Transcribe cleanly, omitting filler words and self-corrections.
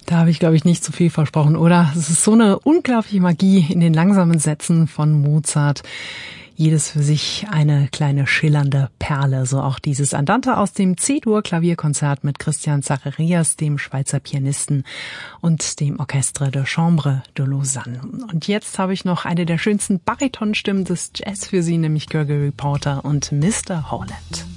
Da habe ich, glaube ich, nicht zu viel versprochen, oder? Es ist so eine unglaubliche Magie in den langsamen Sätzen von Mozart. Jedes für sich eine kleine schillernde Perle, so auch dieses Andante aus dem C-Dur-Klavierkonzert mit Christian Zacharias, dem Schweizer Pianisten und dem Orchestre de Chambre de Lausanne. Und jetzt habe ich noch eine der schönsten Baritonstimmen des Jazz für Sie, nämlich Gregory Porter und Mr. Howlett.